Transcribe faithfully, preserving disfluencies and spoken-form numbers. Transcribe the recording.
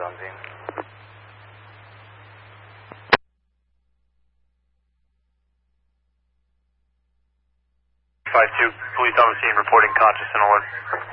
on scene. five two, police on the scene reporting conscious and alert.